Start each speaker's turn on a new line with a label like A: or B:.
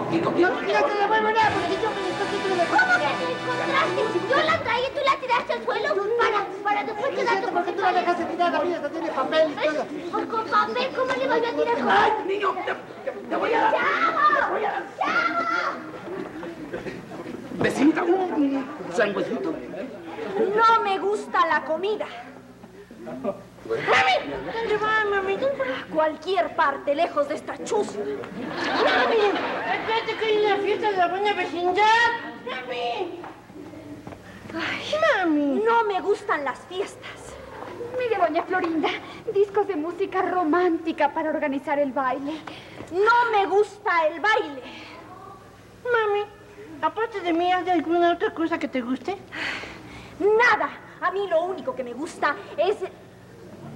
A: poquito.
B: No te devuelvo nada porque yo me encontré la
C: ¿Cómo que te encontraste? Yo la traí y tú la tiraste al suelo para después quedarte con
B: porque tú la dejaste tirada, mira, hasta tiene papel y todo.
C: Pues con papel, ¿cómo le voy a tirar con
A: ¡Ay, niño! ¡Te voy a dar!
C: ¡Chavo! ¡Chavo!
A: Vecinita, un sándwichito.
C: No me gusta la comida.
B: ¡Mami! ¿Dónde va, mami? ¿Dónde va?
C: A cualquier parte, lejos de esta chusma.
B: ¡Mami! Espérate que hay una fiesta de la buena vecindad. ¡Mami!
C: Ay,
B: ¡Mami!
C: no me gustan las fiestas.
D: Mire, doña Florinda, discos de música romántica para organizar el baile.
C: No me gusta el baile.
B: Mami, aparte de mí, ¿hay alguna otra cosa que te guste?
C: Nada. A mí lo único que me gusta es